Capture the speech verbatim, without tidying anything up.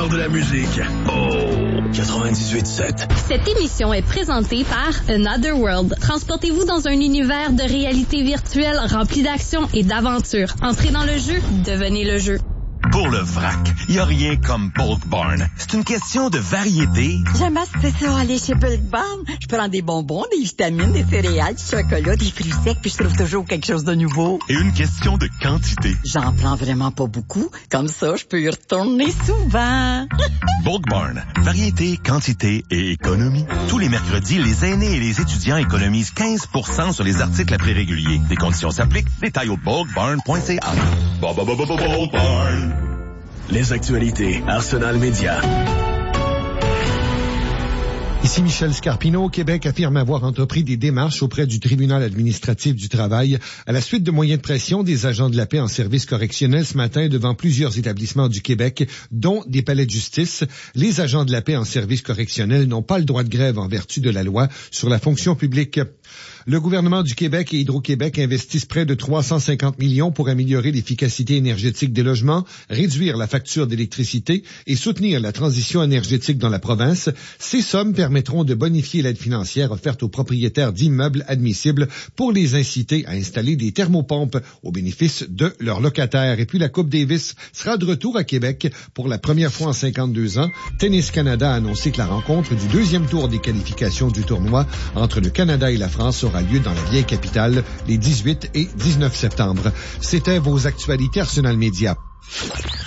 meilleur de la musique. Oh, quatre-vingt-dix-huit sept. Cette émission est présentée par Another World. Transportez-vous dans un univers de réalité virtuelle rempli d'action et d'aventures. Entrez dans le jeu, devenez le jeu. Pour le vrac, il n'y a rien comme Bulk Barn. C'est une question de variété. J'aime assez ça, aller chez Bulk Barn. Je prends des bonbons, des vitamines, des céréales, du chocolat, des fruits secs, puis je trouve toujours quelque chose de nouveau. Et une question de quantité. J'en prends vraiment pas beaucoup. Comme ça, je peux y retourner souvent. Bulk Barn. Variété, quantité et économie. Tous les mercredis, les aînés et les étudiants économisent quinze pour cent sur les articles à prix régulier. Des conditions s'appliquent. Détails au bulk barn point c a. Bulk Barn. Les actualités, Arsenal Média. Ici Michel Scarpino. Québec affirme avoir entrepris des démarches auprès du tribunal administratif du travail à la suite de moyens de pression des agents de la paix en service correctionnel ce matin devant plusieurs établissements du Québec, dont des palais de justice. Les agents de la paix en service correctionnel n'ont pas le droit de grève en vertu de la loi sur la fonction publique. Le gouvernement du Québec et Hydro-Québec investissent près de trois cent cinquante millions pour améliorer l'efficacité énergétique des logements, réduire la facture d'électricité et soutenir la transition énergétique dans la province. Ces sommes permettront de bonifier l'aide financière offerte aux propriétaires d'immeubles admissibles pour les inciter à installer des thermopompes au bénéfice de leurs locataires. Et puis la Coupe Davis sera de retour à Québec pour la première fois en cinquante-deux ans. Tennis Canada a annoncé que la rencontre du deuxième tour des qualifications du tournoi entre le Canada et la France aura lieu dans la vieille capitale les dix-huit et dix-neuf septembre. C'était vos actualités Arsenal Média.